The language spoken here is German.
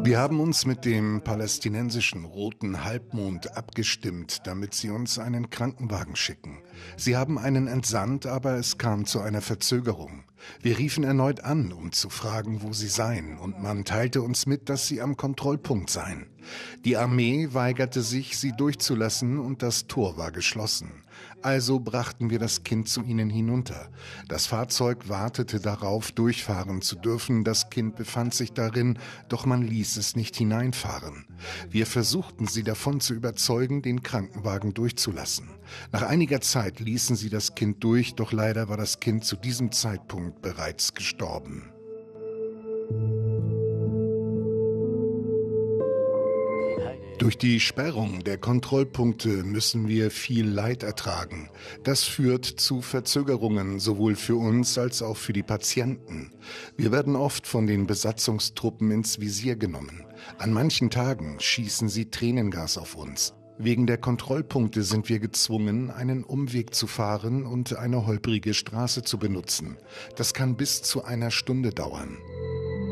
Wir haben uns mit dem palästinensischen Roten Halbmond abgestimmt, damit sie uns einen Krankenwagen schicken. Sie haben einen entsandt, aber es kam zu einer Verzögerung. Wir riefen erneut an, um zu fragen, wo sie seien, und man teilte uns mit, dass sie am Kontrollpunkt seien. Die Armee weigerte sich, sie durchzulassen, und das Tor war geschlossen. Also brachten wir das Kind zu ihnen hinunter. Das Fahrzeug wartete darauf, durchfahren zu dürfen. Das Kind befand sich darin, doch man ließ es nicht hineinfahren. Wir versuchten, sie davon zu überzeugen, den Krankenwagen durchzulassen. Nach einiger Zeit ließen sie das Kind durch, doch leider war das Kind zu diesem Zeitpunkt bereits gestorben. Durch die Sperrung der Kontrollpunkte müssen wir viel Leid ertragen. Das führt zu Verzögerungen, sowohl für uns als auch für die Patienten. Wir werden oft von den Besatzungstruppen ins Visier genommen. An manchen Tagen schießen sie Tränengas auf uns. Wegen der Kontrollpunkte sind wir gezwungen, einen Umweg zu fahren und eine holprige Straße zu benutzen. Das kann bis zu einer Stunde dauern.